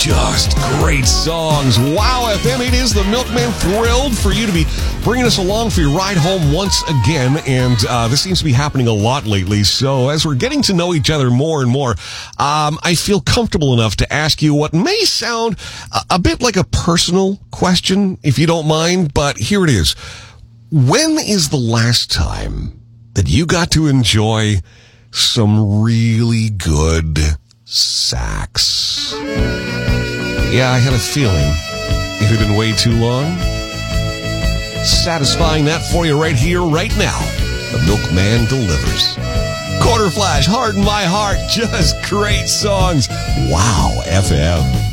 Just great songs. Wow, FM, it is the Milkman. Thrilled for you to be bringing us along for your ride home once again. And this seems to be happening a lot lately. So as we're getting to know each other more and more, I feel comfortable enough to ask you what may sound a bit like a personal question, if you don't mind. But here it is. When is the last time that you got to enjoy some really good sax? Yeah, I had a feeling it had been way too long. Satisfying that for you right here, right now. The Milkman delivers. Quarter Flash, Harden My Heart, just great songs. Wow, FM.